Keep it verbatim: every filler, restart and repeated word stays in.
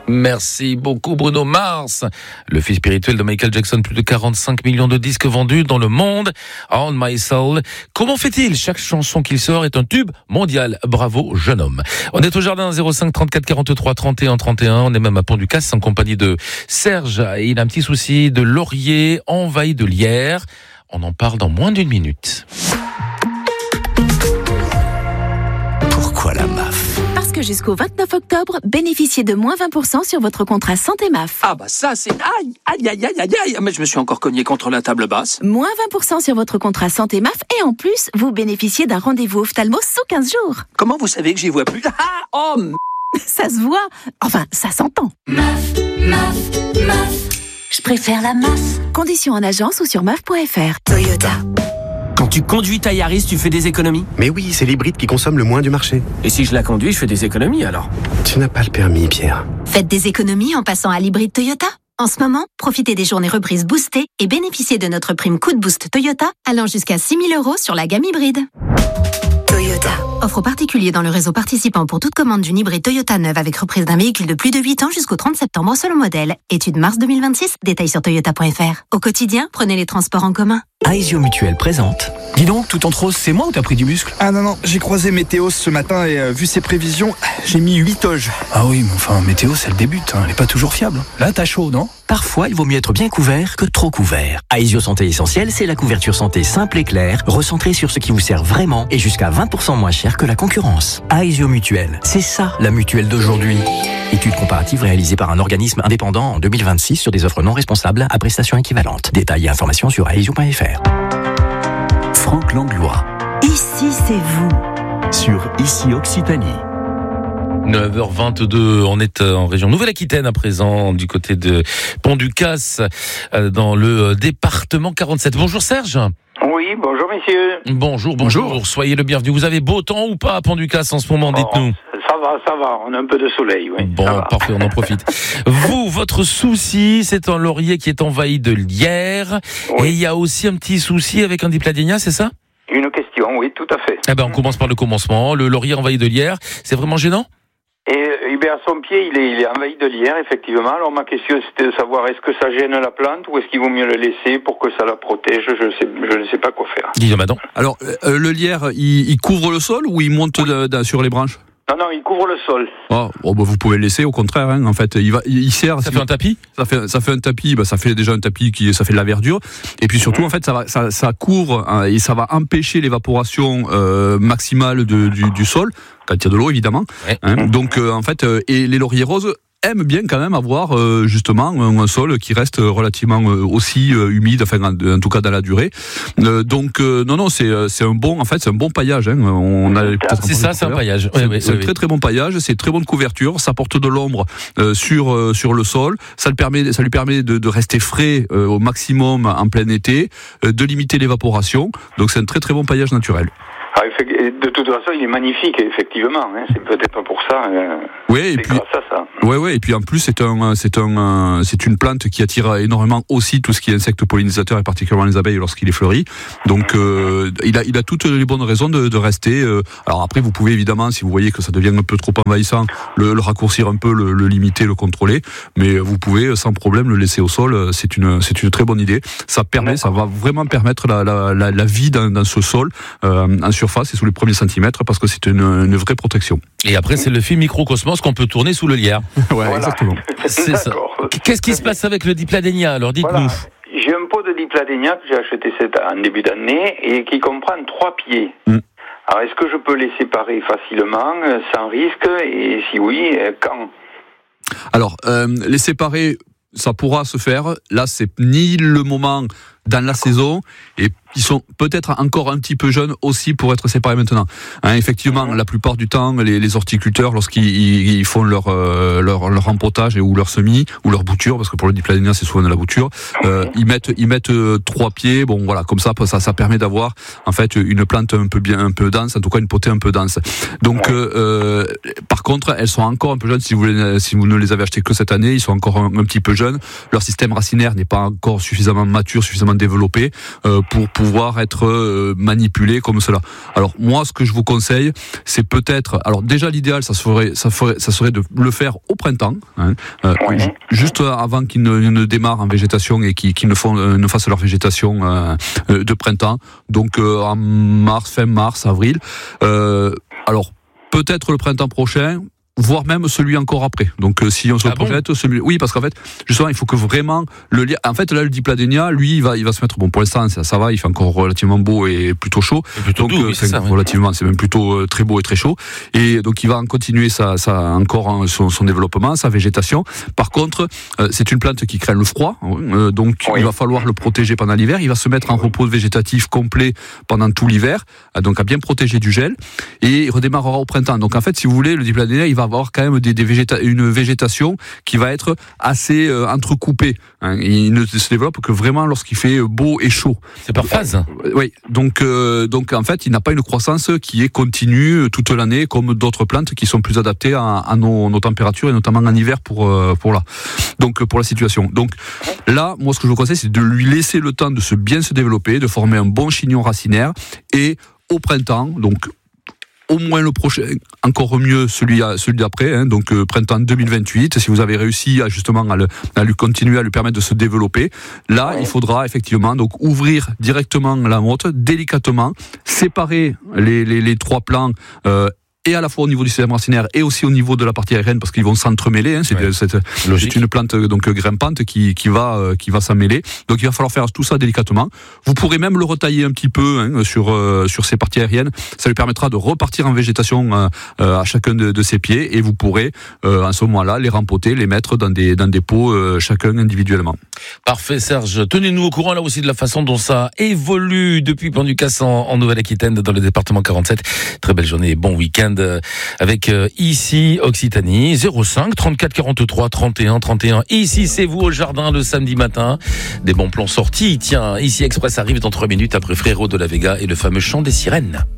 Merci beaucoup Bruno Mars, le fils spirituel de Michael Jackson, plus de quarante-cinq millions de disques vendus dans le monde. On My Soul. Comment fait-il? Chaque chanson qu'il sort est un tube mondial. Bravo jeune homme. On est au jardin zéro cinq trente-quatre quarante-trois trente et un trente et un. On est même à Pont-du-Casse en compagnie de Serge. Il a un petit souci de laurier envahi de lierre. On en parle dans moins d'une minute. Pourquoi la M A F? Parce que jusqu'au vingt-neuf octobre, bénéficiez de moins vingt pour cent sur votre contrat santé M A F. Ah bah ça c'est... Aïe, aïe, aïe, aïe, aïe, aïe. Mais je me suis encore cogné contre la table basse. Moins vingt pour cent sur votre contrat santé M A F et en plus, vous bénéficiez d'un rendez-vous ophtalmo sous quinze jours. Comment vous savez que j'y vois plus? Ah, oh m... Ça se voit. Enfin, ça s'entend. M A F, M A F, M A F. Je préfère la M A F. Conditions en agence ou sur M A F point F R. Toyota. Quand tu conduis ta Yaris, tu fais des économies? Mais oui, c'est l'hybride qui consomme le moins du marché. Et si je la conduis, je fais des économies alors? Tu n'as pas le permis, Pierre. Faites des économies en passant à l'hybride Toyota. En ce moment, profitez des journées reprises boostées et bénéficiez de notre prime coup de boost Toyota allant jusqu'à six mille euros sur la gamme hybride. Toyota. Offre aux particuliers dans le réseau participant pour toute commande d'une hybride Toyota neuve avec reprise d'un véhicule de plus de huit ans jusqu'au trente septembre selon modèle. Étude mars deux mille vingt-six, détails sur toyota point F R. Au quotidien, prenez les transports en commun. Aesio Mutuelle présente. Dis donc, tout en rose, c'est moi ou t'as pris du muscle? Ah non, non, j'ai croisé Météos ce matin et euh, vu ses prévisions, j'ai mis huit toges. Ah oui, mais enfin, Météo, elle débute, hein, elle est pas toujours fiable. Là, t'as chaud, non? Parfois, il vaut mieux être bien couvert que trop couvert. Aesio Santé Essentielle, c'est la couverture santé simple et claire, recentrée sur ce qui vous sert vraiment et jusqu'à vingt pour cent moins cher que la concurrence. Aesio Mutuelle, c'est ça la mutuelle d'aujourd'hui. Étude comparative réalisée par un organisme indépendant en deux mille vingt-six sur des offres non responsables à prestations équivalentes. Détails et informations sur aesio point F R. Franck Langlois. Ici, c'est vous. Sur Ici Occitanie. neuf heures vingt-deux, on est en région Nouvelle-Aquitaine à présent, du côté de Pont-du-Casse, dans le département quarante-sept. Bonjour Serge. Oui, bonjour messieurs. Bonjour, bonjour, bonjour. Soyez le bienvenu. Vous avez beau temps ou pas à Pont-du-Casse en ce moment, dites-nous? Oh, ça va, ça va, on a un peu de soleil, oui. Bon, parfait, on en profite. Vous, votre souci, c'est un laurier qui est envahi de lierre, oui. Et il y a aussi un petit souci avec un dipladénia, c'est ça? Une question, oui, tout à fait. Eh ben, on commence par le commencement. Le laurier envahi de lierre, c'est vraiment gênant? Et, eh bien, à son pied, il est, il est envahi de lierre, effectivement. Alors, ma question, c'était de savoir, est-ce que ça gêne la plante ou est-ce qu'il vaut mieux le laisser pour que ça la protège? Je, sais, je ne sais pas quoi faire. Guillaume Adam. Alors, euh, le lierre, il, il couvre le sol ou il monte oui. de, de, sur les branches? Non, non, il couvre le sol. Oh, oh bah vous pouvez le laisser, au contraire. Hein, en fait, il va, il, il sert. Ça fait un tapis. Ça fait, ça fait un tapis. Bah, ça fait déjà un tapis qui, ça fait de la verdure. Et puis surtout, mmh. en fait, ça va, ça, ça couvre hein, et ça va empêcher l'évaporation euh, maximale de, du, du sol quand il y a de l'eau, évidemment. Ouais. Hein, donc, euh, en fait, euh, et les lauriers roses aiment bien quand même avoir euh, justement un, un sol qui reste relativement euh, aussi euh, humide, enfin en, en tout cas dans la durée. Euh, donc euh, non non c'est c'est un bon en fait c'est un bon paillage. Hein. On a c'est ça c'est un paillage. C'est, oui, oui, c'est oui, un très oui. très bon paillage. C'est très bonne couverture. Ça apporte de l'ombre euh, sur euh, sur le sol. Ça le permet ça lui permet de, de rester frais euh, au maximum en plein été, euh, de limiter l'évaporation. Donc c'est un très très bon paillage naturel. De toute façon, il est magnifique, effectivement. Hein. C'est peut-être pour ça. Euh, oui, et c'est puis, grâce à ça. Ouais, ouais, et puis en plus, c'est un, c'est un, c'est une plante qui attire énormément aussi tout ce qui est insectes pollinisateurs et particulièrement les abeilles lorsqu'il est fleuri. Donc, euh, il a, il a toutes les bonnes raisons de, de rester. Euh, alors après, vous pouvez évidemment, si vous voyez que ça devient un peu trop envahissant, le, le raccourcir un peu, le, le limiter, le contrôler. Mais vous pouvez sans problème le laisser au sol. C'est une, c'est une très bonne idée. Ça permet, ça va vraiment permettre la, la, la, la vie dans, dans ce sol euh, en surface et sous les premiers centimètres parce que c'est une, une vraie protection. Et après, c'est le film Microcosmos qu'on peut tourner sous le lierre. Ouais, voilà. Exactement. C'est ça. Qu'est-ce qui se passe avec le dipladénia? Alors, dites-nous. Voilà. J'ai un pot de dipladénia que j'ai acheté cette, en début d'année et qui comprend trois pieds. Mm. Alors, est-ce que je peux les séparer facilement, sans risque? Et si oui, quand? Alors, euh, les séparer, ça pourra se faire. Là, c'est ni le moment dans la saison et ils sont peut-être encore un petit peu jeunes aussi pour être séparés maintenant. Hein, effectivement, mmh. la plupart du temps, les, les horticulteurs, lorsqu'ils ils, ils font leur, euh, leur leur rempotage et ou leur semis ou leur bouture, parce que pour le dipladénia c'est souvent de la bouture, euh, ils mettent ils mettent euh, trois pieds. Bon voilà, comme ça, ça ça permet d'avoir en fait une plante un peu bien un peu dense, en tout cas une potée un peu dense. Donc euh, euh, par contre, elles sont encore un peu jeunes. Si vous les, si vous ne les avez achetées que cette année, ils sont encore un, un petit peu jeunes. Leur système racinaire n'est pas encore suffisamment mature, suffisamment développées euh, pour pouvoir être euh, manipulées comme cela. Alors moi, ce que je vous conseille, c'est peut-être, alors déjà l'idéal, ça serait, ça ferait, ça serait de le faire au printemps, hein, euh, oui. juste avant qu'ils ne, ne démarrent en végétation et qu'ils, qu'ils ne, font, euh, ne fassent leur végétation euh, de printemps. Donc euh, en mars, fin mars, avril. Euh, alors peut-être le printemps prochain, voire même celui encore après. Donc euh, si on se ah projette, bon celui, oui, parce qu'en fait, justement, il faut que vraiment le lien. En fait, là, le dipladénia, lui, il va, il va se mettre. Bon, pour l'instant, ça, ça va, il fait encore relativement beau et plutôt chaud. Et plutôt donc, doux, euh, oui, c'est, c'est ça, relativement, oui. C'est même plutôt euh, très beau et très chaud. Et donc, il va en continuer sa, sa encore hein, son, son développement, sa végétation. Par contre, euh, c'est une plante qui craint le froid, euh, donc oui. il va falloir le protéger pendant l'hiver. Il va se mettre en repos végétatif complet pendant tout l'hiver, euh, donc à bien protéger du gel, et il redémarrera au printemps. Donc, en fait, si vous voulez, le dipladénia, il va avoir quand même des, des végéta- une végétation qui va être assez euh, entrecoupée. Hein. Il ne se développe que vraiment lorsqu'il fait beau et chaud. C'est par phase. Euh, oui. Donc, euh, donc en fait, il n'a pas une croissance qui est continue toute l'année comme d'autres plantes qui sont plus adaptées à, à nos, nos températures et notamment en hiver pour euh, pour là. Donc pour la situation. Donc là, moi, ce que je vous conseille, c'est de lui laisser le temps de se bien se développer, de former un bon chignon racinaire et au printemps, donc au moins le prochain, encore mieux celui, celui d'après, hein, donc euh, printemps deux mille vingt-huit, si vous avez réussi à justement à, le, à lui continuer à lui permettre de se développer, là ouais. il faudra effectivement donc ouvrir directement la motte, délicatement, séparer les, les, les trois plants euh, et à la fois au niveau du système racinaire et aussi au niveau de la partie aérienne parce qu'ils vont s'entremêler. Hein, c'est, ouais. c'est, c'est une plante donc grimpante qui, qui va euh, qui va s'emmêler. Donc il va falloir faire tout ça délicatement. Vous pourrez même le retailler un petit peu hein, sur euh, sur ces parties aériennes. Ça lui permettra de repartir en végétation euh, euh, à chacun de, de ses pieds et vous pourrez euh, en ce moment-là les rempoter, les mettre dans des dans des pots euh, chacun individuellement. Parfait, Serge. Tenez-nous au courant là aussi de la façon dont ça évolue depuis Pont-du-Casse en, en Nouvelle-Aquitaine dans le département quarante-sept. Très belle journée et bon week-end avec euh, ici Occitanie zéro cinq trente-quatre quarante-trois trente et un trente et un. Ici c'est vous au jardin le samedi matin. Des bons plans sortis. Tiens, ici Express arrive dans trois minutes après Frérot de la Vega et le fameux chant des sirènes.